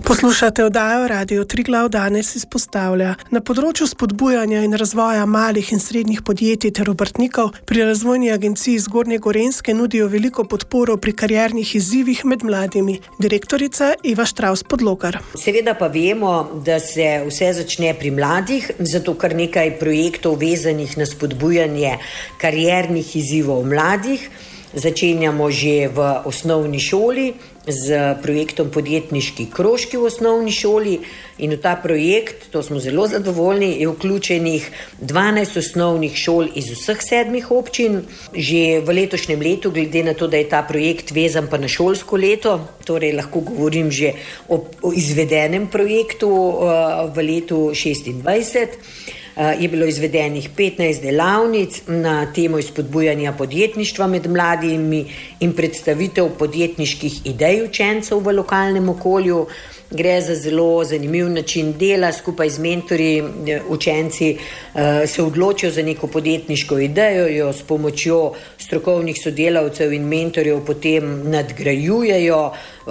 Poslušate oddajo Radio Triglav danes izpostavlja. Na področju spodbujanja in razvoja malih in srednjih podjetij ter obrtnikov pri Razvojni agenciji Zgornje Gorenjske nudijo veliko podporo pri kariernih izzivih med mladimi. Direktorica Eva Štravs-Podlogar. Seveda pa vemo, da se vse začne pri mladih, zato kar nekaj projektov vezanih na spodbujanje kariernih izzivov mladih. Začenjamo že v osnovni šoli z projektom Podjetniški krožki v osnovni šoli in v ta projekt, to smo zelo zadovoljni, je vključenih 12 osnovnih šol iz vseh 7 občin. Že v letošnjem letu, glede na to, da je ta projekt vezan pa na šolsko leto, torej lahko govorim že o izvedenem projektu v letu 2026, je bilo izvedenih 15 delavnic na temo spodbujanja podjetništva med mladimi in predstavitev podjetniških idej učencev v lokalnem okolju. Gre za zelo zanimiv način dela, skupaj z mentorji učenci se odločijo za neko podjetniško idejo, jo s pomočjo strokovnih sodelavcev in mentorjev potem nadgrajujejo,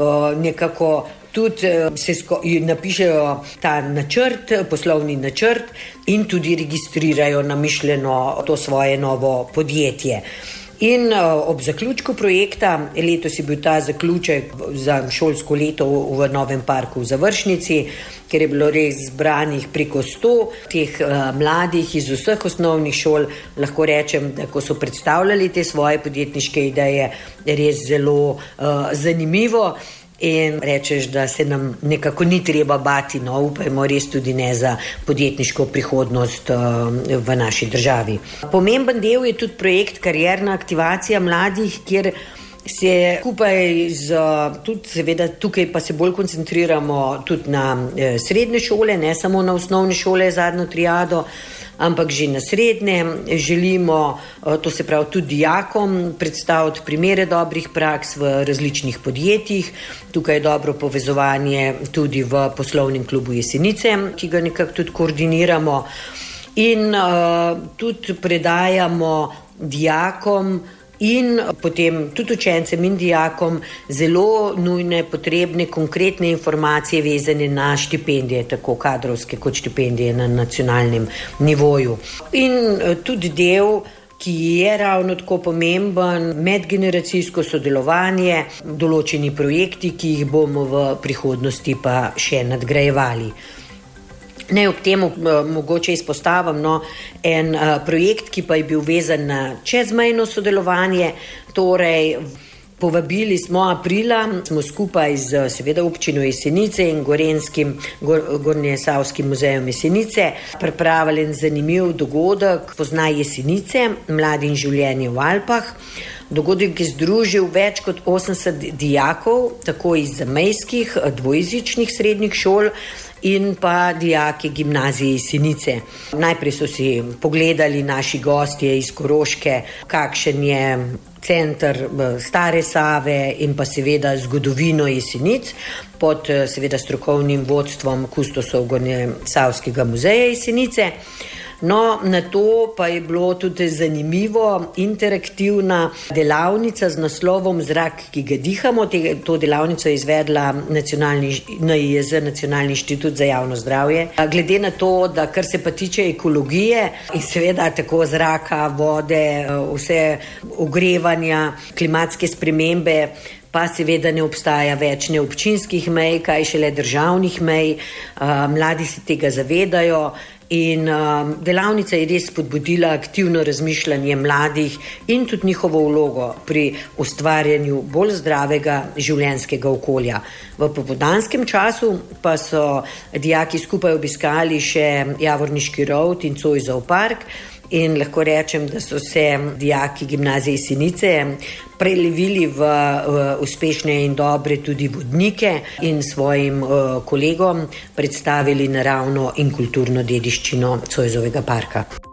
nekako tudi napišejo ta načrt, poslovni načrt in tudi registrirajo namišljeno to svoje novo podjetje. In ob zaključku projekta, letos je bil ta zaključek za šolsko leto v Novem parku v Završnici, kjer je bilo res zbranih preko 100 teh mladih iz vseh osnovnih šol, lahko rečem, da ko so predstavljali te svoje podjetniške ideje, je res zelo zanimivo. In rečeš, da se nam nekako ni treba bati, no upajmo res tudi ne za podjetniško prihodnost v naši državi. Pomemben del je tudi projekt Karierna aktivacija mladih, kjer se skupaj tudi seveda tukaj pa se bolj koncentriramo tudi na srednje šole, ne samo na osnovne šole, zadnjo triado, ampak že na srednje želimo, to se pravi tudi dijakom, predstaviti primere dobrih praks v različnih podjetjih. Tukaj je dobro povezovanje tudi v poslovnem klubu Jesenice, ki ga nekako tudi koordiniramo. In tudi predajamo dijakom in potem tudi učencem in dijakom zelo nujne, potrebne, konkretne informacije vezane na štipendije, tako kadrovske kot štipendije na nacionalnem nivoju. In tudi del, ki je ravno tako pomemben, medgeneracijsko sodelovanje, določeni projekti, ki jih bomo v prihodnosti pa še nadgrajevali. Naj ob temu mogoče izpostavim en projekt, ki pa je bil vezan na čezmejno sodelovanje, torej povabili smo aprila, smo skupaj z seveda občino Jesenice in Gornjesavskim muzejem Jesenice pripravili en zanimiv dogodek Poznaj Jesenice, mladi in življenje v Alpah. Dogodek je združil več kot 80 dijakov, tako iz zamejskih, dvojezičnih srednjih šol in pa dijaki gimnazije Jesenice. Najprej so si pogledali naši gostje iz Koroške, kakšen je center Stare Save in pa seveda zgodovino Jesenic pod seveda strokovnim vodstvom kustosov Gornjesavskega muzeja Jesenice. No, na to pa je bilo tudi zanimivo interaktivna delavnica z naslovom Zrak, ki ga dihamo. To delavnico je izvedla NIJZ, Nacionalni inštitut za javno zdravje. Glede na to, da kar se pa tiče ekologije in seveda tako zraka, vode, vse ogrevanja, klimatske spremembe, pa seveda ne obstaja več ne občinskih mej, kaj šele državnih mej. Mladi se tega zavedajo. In delavnica je res spodbudila aktivno razmišljanje mladih in tudi njihovo vlogo pri ustvarjanju bolj zdravega življenjskega okolja. V popoldanskem času pa so dijaki skupaj obiskali še Javorniški rovt in Zoisov park in lahko rečem, da so se dijaki gimnazije Jesenice prelevili v uspešne in dobre tudi vodnike in svojim kolegom predstavili naravno in kulturno dediščino Zoisovega parka.